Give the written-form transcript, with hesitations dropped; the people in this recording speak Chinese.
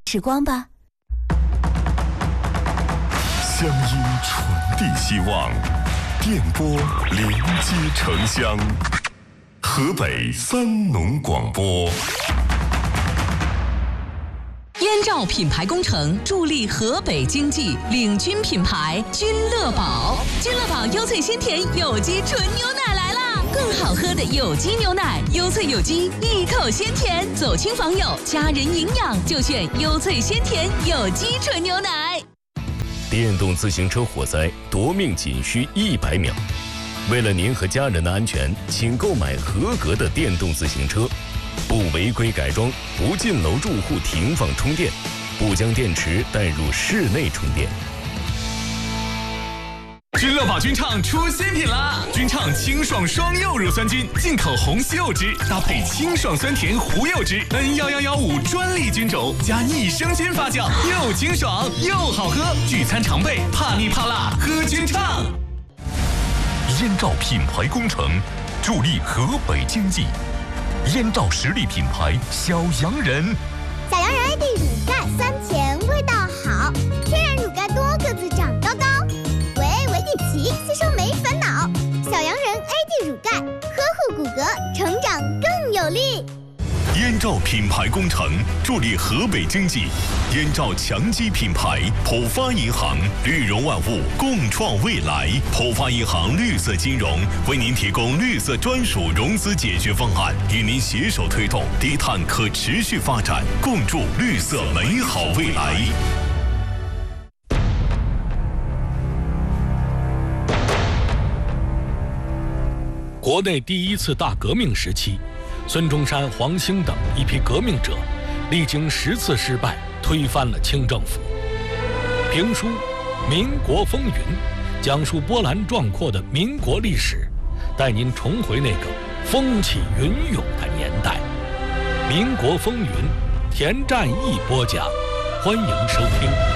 时光吧。 乡音传递希望，电波连接城乡。河北三农广播。 燕赵品牌工程助力河北经济，领军品牌君乐宝。君乐宝优萃鲜甜有机纯牛奶来啦！更好喝的有机牛奶，优萃有机，一口鲜甜。走亲访友，家人营养就选优萃鲜甜有机纯牛奶。 电动自行车火灾夺命仅需100秒。为了您和家人的安全，请购买合格的电动自行车，不违规改装，不进楼住户停放充电，不将电池带入室内充电。 君乐宝君畅出新品啦！君畅清爽双柚乳酸菌，进口红西柚汁搭配清爽酸甜胡柚汁 ，N1115专利菌种加益生菌发酵，又清爽又好喝。聚餐常备，怕腻怕辣，喝君畅。 燕赵品牌工程助力河北经济。燕赵实力品牌小洋人， 小洋人 AD 乳钙酸甜，味道好，天然乳钙多个子长高高，维底奇吸收没烦恼。小洋人 AD 乳钙，呵护骨骼，成长更有力。 燕赵品牌工程助力河北经济。燕赵强基品牌，浦发银行，绿融万物，共创未来。浦发银行绿色金融为您提供绿色专属融资解决方案，与您携手推动低碳可持续发展，共筑绿色美好未来。 国内第一次大革命时期，孙中山、黄兴等一批革命者，历经10次失败，推翻了清政府。评书《民国风云》，讲述波澜壮阔的民国历史，带您重回那个风起云涌的年代。《民国风云》，田占义播讲，欢迎收听。